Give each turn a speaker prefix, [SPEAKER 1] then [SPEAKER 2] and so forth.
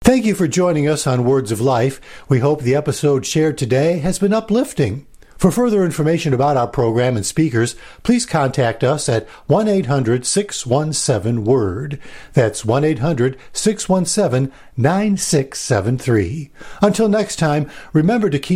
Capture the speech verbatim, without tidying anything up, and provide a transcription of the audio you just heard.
[SPEAKER 1] Thank you for joining us on Words of Life. We hope the episode shared today has been uplifting. For further information about our program and speakers, please contact us at one eight hundred six one seven WORD. That's one eight hundred six one seven nine six seven three. Until next time, remember to keep